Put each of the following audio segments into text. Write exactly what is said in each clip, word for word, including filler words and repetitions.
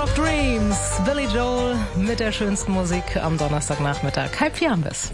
Tower of Dreams, Billy Joel mit der schönsten Musik am Donnerstagnachmittag. Halb vier haben wir's.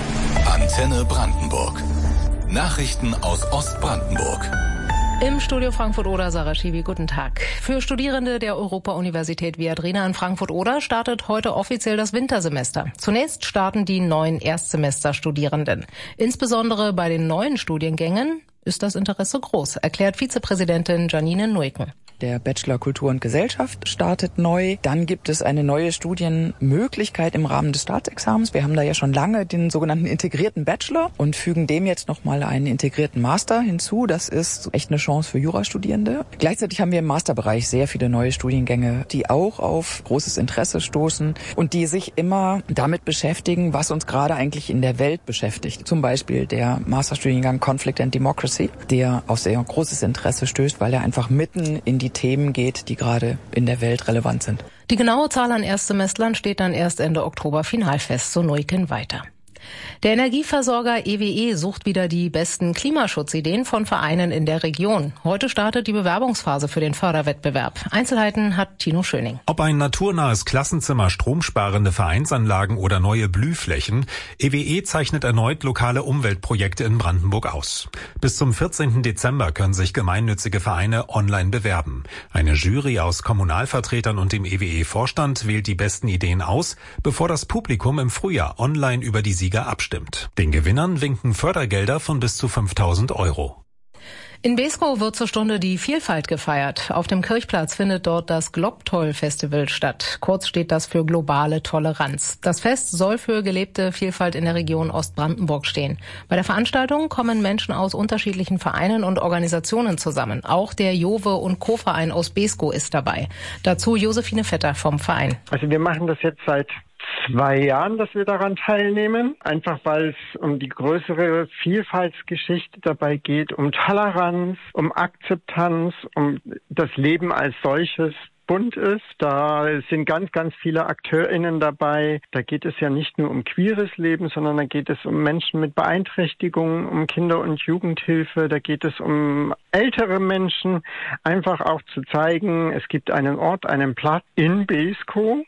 Antenne Brandenburg. Nachrichten aus Ostbrandenburg. Im Studio Frankfurt-Oder, Sarah Schiwi, guten Tag. Für Studierende der Europa-Universität Viadrina in Frankfurt-Oder startet heute offiziell das Wintersemester. Zunächst starten die neuen Erstsemesterstudierenden. Insbesondere bei den neuen Studiengängen ist das Interesse groß, erklärt Vizepräsidentin Janine Nuiken. Der Bachelor Kultur und Gesellschaft startet neu. Dann gibt es eine neue Studienmöglichkeit im Rahmen des Staatsexamens. Wir haben da ja schon lange den sogenannten integrierten Bachelor und fügen dem jetzt nochmal einen integrierten Master hinzu. Das ist echt eine Chance für Jurastudierende. Gleichzeitig haben wir im Masterbereich sehr viele neue Studiengänge, die auch auf großes Interesse stoßen und die sich immer damit beschäftigen, was uns gerade eigentlich in der Welt beschäftigt. Zum Beispiel der Masterstudiengang Conflict and Democracy, der auf sehr großes Interesse stößt, weil er einfach mitten in die Themen geht, die gerade in der Welt relevant sind. Die genaue Zahl an Erstsemestlern steht dann erst Ende Oktober final fest, so Nuiken weiter. Der Energieversorger E W E sucht wieder die besten Klimaschutzideen von Vereinen in der Region. Heute startet die Bewerbungsphase für den Förderwettbewerb. Einzelheiten hat Tino Schöning. Ob ein naturnahes Klassenzimmer, stromsparende Vereinsanlagen oder neue Blühflächen, E W E zeichnet erneut lokale Umweltprojekte in Brandenburg aus. Bis zum vierzehnten Dezember können sich gemeinnützige Vereine online bewerben. Eine Jury aus Kommunalvertretern und dem E W E-Vorstand wählt die besten Ideen aus, bevor das Publikum im Frühjahr online über die Sieger abstimmt. Den Gewinnern winken Fördergelder von bis zu fünftausend Euro. In Beeskow wird zur Stunde die Vielfalt gefeiert. Auf dem Kirchplatz findet dort das Globtoll-Festival statt. Kurz steht das für globale Toleranz. Das Fest soll für gelebte Vielfalt in der Region Ostbrandenburg stehen. Bei der Veranstaltung kommen Menschen aus unterschiedlichen Vereinen und Organisationen zusammen. Auch der Jowe- und Co-Verein aus Beeskow ist dabei. Dazu Josephine Vetter vom Verein. Also wir machen das jetzt seit zwei Jahren, dass wir daran teilnehmen. Einfach weil es um die größere Vielfaltsgeschichte dabei geht, um Toleranz, um Akzeptanz, um das Leben als solches bunt ist. Da sind ganz, ganz viele AkteurInnen dabei. Da geht es ja nicht nur um queeres Leben, sondern da geht es um Menschen mit Beeinträchtigungen, um Kinder- und Jugendhilfe. Da geht es um ältere Menschen. Einfach auch zu zeigen, es gibt einen Ort, einen Platz in Beeskow,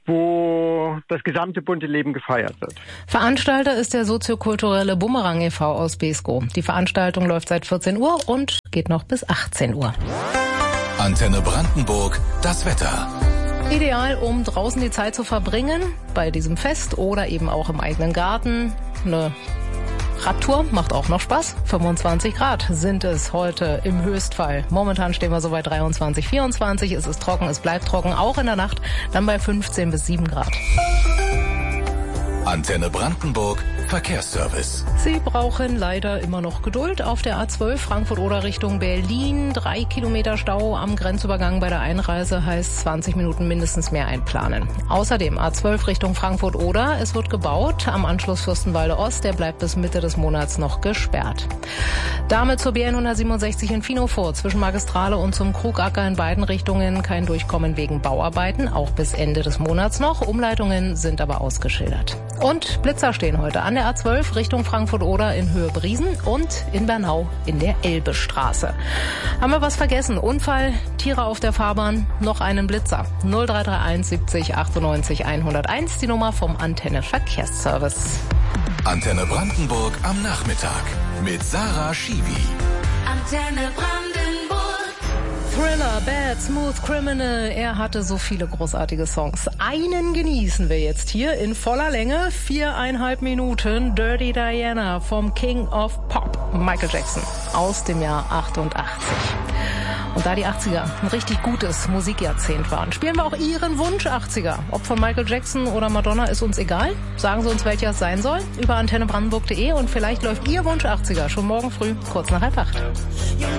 wo das gesamte bunte Leben gefeiert wird. Veranstalter ist der soziokulturelle Bumerang e V aus Beeskow. Die Veranstaltung läuft seit vierzehn Uhr und geht noch bis achtzehn Uhr. Antenne Brandenburg, das Wetter. Ideal, um draußen die Zeit zu verbringen, bei diesem Fest oder eben auch im eigenen Garten. Eine Radtour macht auch noch Spaß. fünfundzwanzig Grad sind es heute im Höchstfall. Momentan stehen wir so bei dreiundzwanzig, vierundzwanzig. Es ist trocken, es bleibt trocken, auch in der Nacht dann bei fünfzehn bis sieben Grad. Antenne Brandenburg, Verkehrsservice. Sie brauchen leider immer noch Geduld. Auf der A zwölf Frankfurt-Oder Richtung Berlin. Drei Kilometer Stau am Grenzübergang bei der Einreise heißt zwanzig Minuten mindestens mehr einplanen. Außerdem A zwölf Richtung Frankfurt-Oder. Es wird gebaut am Anschluss Fürstenwalde Ost. Der bleibt bis Mitte des Monats noch gesperrt. Damit zur B N hundertsiebenundsechzig in Finofurt zwischen Magistrale und zum Krugacker in beiden Richtungen kein Durchkommen wegen Bauarbeiten. Auch bis Ende des Monats noch. Umleitungen sind aber ausgeschildert. Und Blitzer stehen heute an der A zwölf Richtung Frankfurt-Oder in Höhe Briesen und in Bernau in der Elbestraße. Haben wir was vergessen? Unfall, Tiere auf der Fahrbahn, noch einen Blitzer. null drei drei eins siebzig achtundneunzig hunderteins, die Nummer vom Antenne Verkehrsservice. Antenne Brandenburg am Nachmittag mit Sarah Schiwi. Antenne Brandenburg. Thriller, Bad, Smooth Criminal, er hatte so viele großartige Songs. Einen genießen wir jetzt hier in voller Länge, viereinhalb Minuten, Dirty Diana vom King of Pop, Michael Jackson, aus dem Jahr achtundachtzig. Und da die achtziger ein richtig gutes Musikjahrzehnt waren, spielen wir auch Ihren Wunsch achtziger. Ob von Michael Jackson oder Madonna, ist uns egal. Sagen Sie uns, welcher es sein soll, über antenne brandenburg punkt de und vielleicht läuft Ihr Wunsch achtziger schon morgen früh, kurz nach halb acht.